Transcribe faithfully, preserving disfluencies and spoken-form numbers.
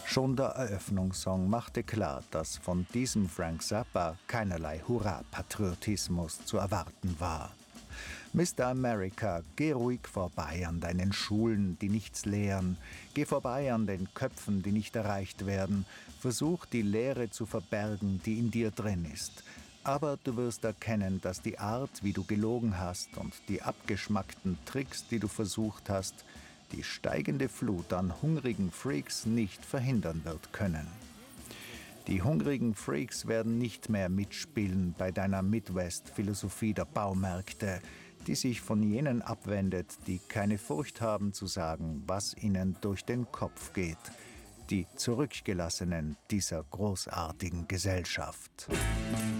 Schon der Eröffnungssong machte klar, dass von diesem Frank Zappa keinerlei Hurra-Patriotismus zu erwarten war. Mister America, geh ruhig vorbei an deinen Schulen, die nichts lehren. Geh vorbei an den Köpfen, die nicht erreicht werden. Versuch, die Leere zu verbergen, die in dir drin ist. Aber du wirst erkennen, dass die Art, wie du gelogen hast und die abgeschmackten Tricks, die du versucht hast, die steigende Flut an hungrigen Freaks nicht verhindern wird können. Die hungrigen Freaks werden nicht mehr mitspielen bei deiner Midwest-Philosophie der Baumärkte, die sich von jenen abwendet, die keine Furcht haben zu sagen, was ihnen durch den Kopf geht, die Zurückgelassenen dieser großartigen Gesellschaft.